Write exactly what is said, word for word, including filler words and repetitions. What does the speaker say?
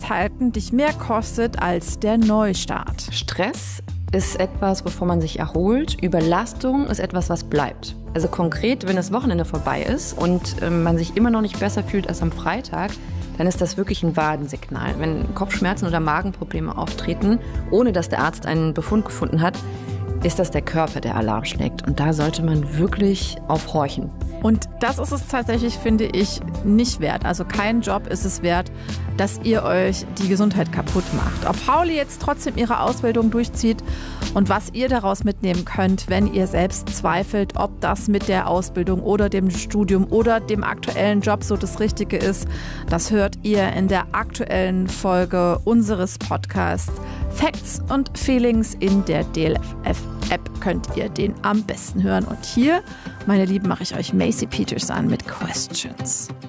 aushalten dich mehr kostet als der Neustart. Stress ist etwas, wovon man sich erholt. Überlastung ist etwas, was bleibt. Also konkret, wenn das Wochenende vorbei ist und äh, man sich immer noch nicht besser fühlt als am Freitag, dann ist das wirklich ein Warnsignal. Wenn Kopfschmerzen oder Magenprobleme auftreten, ohne dass der Arzt einen Befund gefunden hat, ist das der Körper, der Alarm schlägt. Und da sollte man wirklich aufhorchen. Und das ist es tatsächlich, finde ich, nicht wert. Also kein Job ist es wert, dass ihr euch die Gesundheit kaputt macht. Ob Pauli jetzt trotzdem ihre Ausbildung durchzieht und was ihr daraus mitnehmen könnt, wenn ihr selbst zweifelt, ob das mit der Ausbildung oder dem Studium oder dem aktuellen Job so das Richtige ist, das hört ihr in der aktuellen Folge unseres Podcasts Facts und Feelings in der D L F-App. Könnt ihr den am besten hören. Und hier, meine Lieben, mache ich euch Macy Peters an mit Questions.